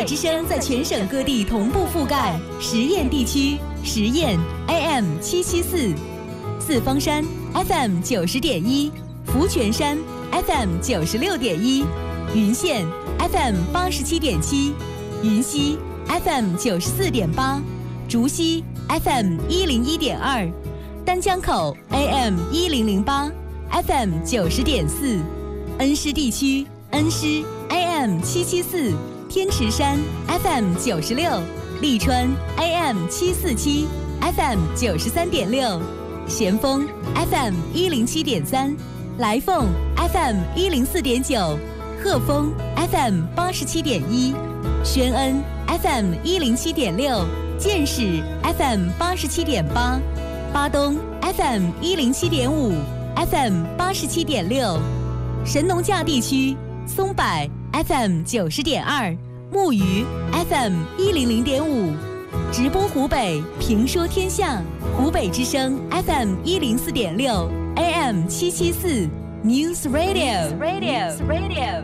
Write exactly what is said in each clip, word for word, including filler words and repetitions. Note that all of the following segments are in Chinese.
之声在全省各地同步覆盖，实验地区实验 A M 七七四，四方山 F M 九十点一，福泉山 F M 九十六点一，云县 F M 八十七点七，云溪 F M 九十四点八，竹溪 F M 一零一点二，丹江口 A M 一零零八 F M 九十点四，恩施地区恩施 A M 七七四，天池山 F M 九十六，利川 A M 七四七 F M 九十三点六，咸丰 F M 一零七点三，来凤 F M 一零四点九，鹤峰 F M 八十七点一，宣恩 F M 一零七点六，建始 F M 八十七点八，巴东 F M 一零七点五 ，F M 八十七点六，神农架地区松柏 F M 九十点二，木鱼 F M 一零零点五，直播湖北评说天下，湖北之声 F M 一零四点六 A M 七七四 News Radio Radio Radio。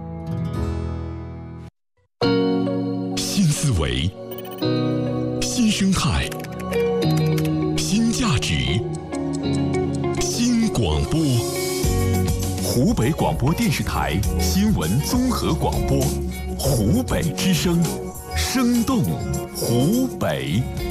新思维，新生态，新价值，新广播。湖北广播电视台新闻综合广播，湖北之声，生动湖北。